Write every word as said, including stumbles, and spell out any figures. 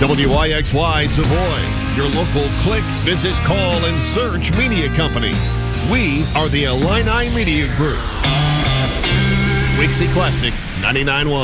W I X Y Savoy, your local click, visit, call, and search media company. We are the Illini Media Group. Wixie Classic ninety-nine point one.